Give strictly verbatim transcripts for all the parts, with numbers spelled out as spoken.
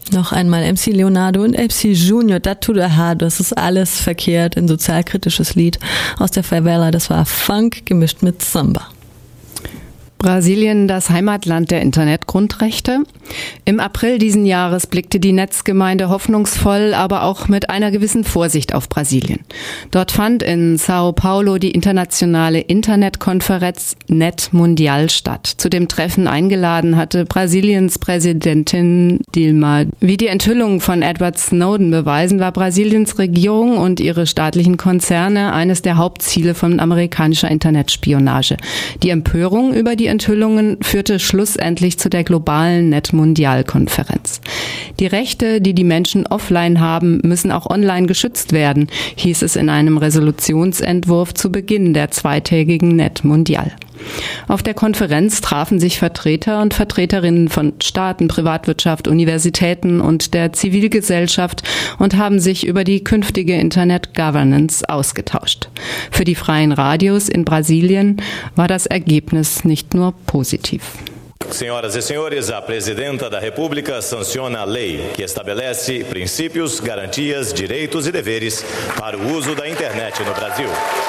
Noch einmal M C Leonardo und M C Junior, das tut er hart, das ist alles verkehrt, ein sozialkritisches Lied aus der Favela, das war Funk gemischt mit Samba. Brasilien, das Heimatland der Internetgrundrechte. Im April diesen Jahres blickte die Netzgemeinde hoffnungsvoll, aber auch mit einer gewissen Vorsicht auf Brasilien. Dort fand in Sao Paulo die internationale Internetkonferenz Net Mundial statt. Zu dem Treffen eingeladen hatte Brasiliens Präsidentin Dilma. Wie die Enthüllungen von Edward Snowden beweisen, war Brasiliens Regierung und ihre staatlichen Konzerne eines der Hauptziele von amerikanischer Internetspionage. Die Empörung über die Enthüllungen führte schlussendlich zu der globalen Net-Mundial-Konferenz. Die Rechte, die die Menschen offline haben, müssen auch online geschützt werden, hieß es in einem Resolutionsentwurf zu Beginn der zweitägigen Net-Mundial. Auf der Konferenz trafen sich Vertreter und Vertreterinnen von Staaten, Privatwirtschaft, Universitäten und der Zivilgesellschaft und haben sich über die künftige Internet-Governance ausgetauscht. Für die freien Radios in Brasilien war das Ergebnis nicht nur positiv. Senhoras e senhores, a Presidenta da República sanciona a lei que estabelece princípios, garantias, direitos e deveres para o uso da Internet no Brasil.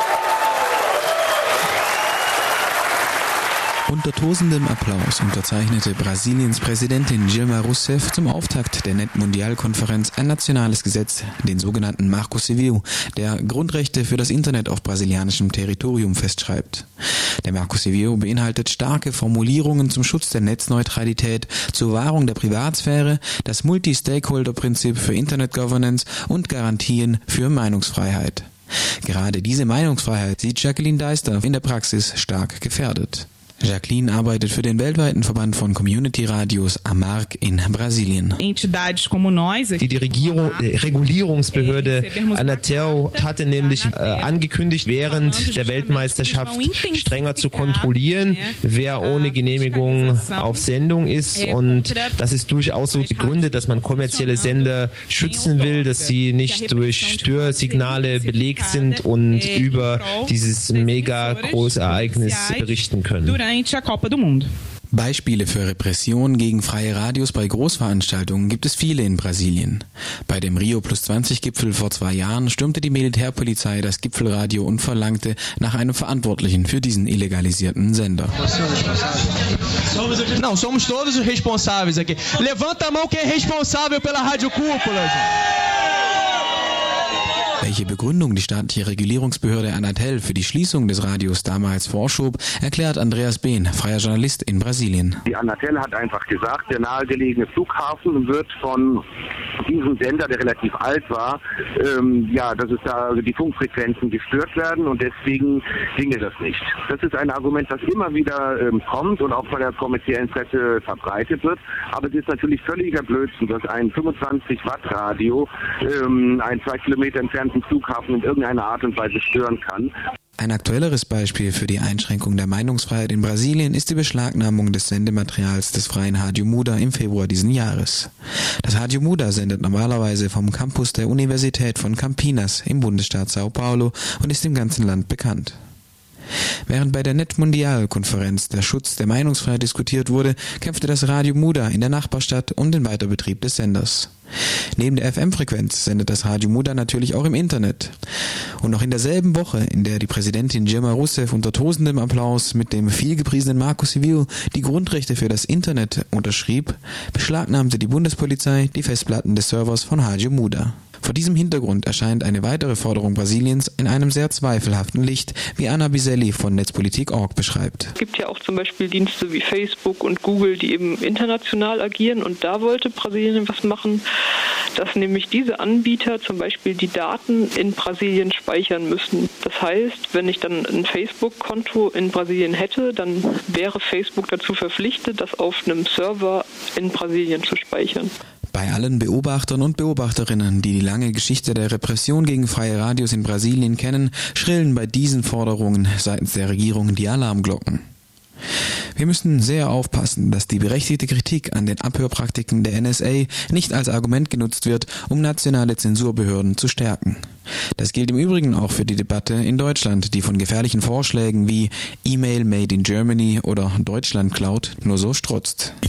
Unter tosendem Applaus unterzeichnete Brasiliens Präsidentin Dilma Rousseff zum Auftakt der Net-Mundial-Konferenz ein nationales Gesetz, den sogenannten Marco Civil, der Grundrechte für das Internet auf brasilianischem Territorium festschreibt. Der Marco Civil beinhaltet starke Formulierungen zum Schutz der Netzneutralität, zur Wahrung der Privatsphäre, das Multi-Stakeholder-Prinzip für Internet-Governance und Garantien für Meinungsfreiheit. Gerade diese Meinungsfreiheit sieht Jacqueline Deister in der Praxis stark gefährdet. Jacqueline arbeitet für den weltweiten Verband von Community-Radios AMARC in Brasilien. Die, die Regierung, die Regulierungsbehörde Anatel hatte nämlich äh, angekündigt, während der Weltmeisterschaft strenger zu kontrollieren, wer ohne Genehmigung auf Sendung ist. Und das ist durchaus so begründet, dass man kommerzielle Sender schützen will, dass sie nicht durch Störsignale belegt sind und über dieses mega große Ereignis berichten können. Beispiele für Repression gegen freie Radios bei Großveranstaltungen gibt es viele in Brasilien. Bei dem Rio Plus zwanzig Gipfel vor zwei Jahren stürmte die Militärpolizei das Gipfelradio und verlangte nach einem Verantwortlichen für diesen illegalisierten Sender. Não, somos todos os responsáveis aqui. Levanta a mão quem é responsável pela Rádio Cúpula. Welche Begründung die staatliche Regulierungsbehörde Anatel für die Schließung des Radios damals vorschob, erklärt Andreas Behn, freier Journalist in Brasilien. Die Anatel hat einfach gesagt, der nahegelegene Flughafen wird von diesem Sender, der relativ alt war, ähm, ja, dass es da also die Funkfrequenzen gestört werden und deswegen ginge das nicht. Das ist ein Argument, das immer wieder ähm, kommt und auch von der kommerziellen Presse verbreitet wird, aber es ist natürlich völliger Blödsinn, dass ein fünfundzwanzig Watt Radio ähm, ein zwei Kilometer entfernten Flughafen in irgendeiner Art und Weise stören kann. Ein aktuelleres Beispiel für die Einschränkung der Meinungsfreiheit in Brasilien ist die Beschlagnahmung des Sendematerials des freien Rádio Muda im Februar diesen Jahres. Das Rádio Muda sendet normalerweise vom Campus der Universität von Campinas im Bundesstaat Sao Paulo und ist im ganzen Land bekannt. Während bei der Net-Mundial-Konferenz der Schutz der Meinungsfreiheit diskutiert wurde, kämpfte das Rádio Muda in der Nachbarstadt um den Weiterbetrieb des Senders. Neben der F M-Frequenz sendet das Rádio Muda natürlich auch im Internet. Und noch in derselben Woche, in der die Präsidentin Dilma Rousseff unter tosendem Applaus mit dem vielgepriesenen Marco Civil die Grundrechte für das Internet unterschrieb, beschlagnahmte die Bundespolizei die Festplatten des Servers von Rádio Muda. Vor diesem Hintergrund erscheint eine weitere Forderung Brasiliens in einem sehr zweifelhaften Licht, wie Anna Biselli von Netzpolitik Punkt org beschreibt. Es gibt ja auch zum Beispiel Dienste wie Facebook und Google, die eben international agieren, und da wollte Brasilien was machen, dass nämlich diese Anbieter zum Beispiel die Daten in Brasilien speichern müssen. Das heißt, wenn ich dann ein Facebook-Konto in Brasilien hätte, dann wäre Facebook dazu verpflichtet, das auf einem Server in Brasilien zu speichern. Bei allen Beobachtern und Beobachterinnen, die die lange Geschichte der Repression gegen freie Radios in Brasilien kennen, schrillen bei diesen Forderungen seitens der Regierung die Alarmglocken. Wir müssen sehr aufpassen, dass die berechtigte Kritik an den Abhörpraktiken der N S A nicht als Argument genutzt wird, um nationale Zensurbehörden zu stärken. Das gilt im Übrigen auch für die Debatte in Deutschland, die von gefährlichen Vorschlägen wie E-Mail Made in Germany oder Deutschland Cloud nur so strotzt.